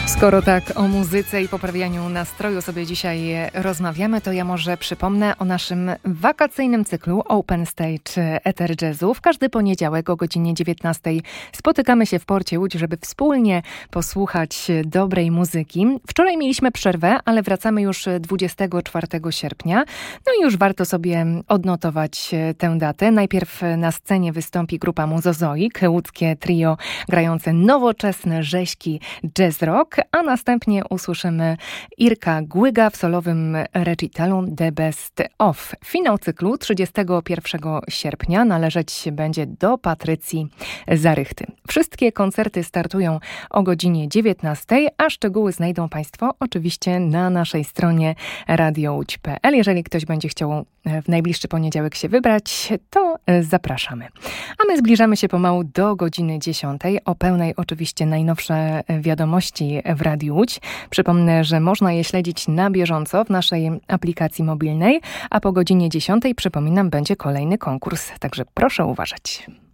Skoro tak o muzyce i poprawianiu nastroju sobie dzisiaj rozmawiamy, to ja może przypomnę o naszym wakacyjnym cyklu Open Stage Eter Jazzu. W każdy poniedziałek o godzinie 19 spotykamy się w Porcie Łódź, żeby wspólnie posłuchać dobrej muzyki. Wczoraj mieliśmy przerwę, ale wracamy już 24 sierpnia. No i już warto sobie odnotować tę datę. Najpierw na scenie wystąpi grupa Muzozoik, łódzkie trio grające nowoczesne rzeźki jazz rock, a następnie usłyszymy Irka Głyga w solowym recitalu The Best Of. Finał cyklu 31 sierpnia należeć będzie do Patrycji Zarychty. Wszystkie koncerty startują o godzinie 19, a szczegóły znajdą Państwo oczywiście na naszej stronie radiołódź.pl. Jeżeli ktoś będzie chciał w najbliższy poniedziałek się wybrać, to zapraszamy. A my zbliżamy się pomału do godziny 10. O pełnej oczywiście najnowsze wiadomości w Radiu Łódź. Przypomnę, że można je śledzić na bieżąco w naszej aplikacji mobilnej, a po godzinie 10, przypominam, będzie kolejny konkurs, także proszę uważać.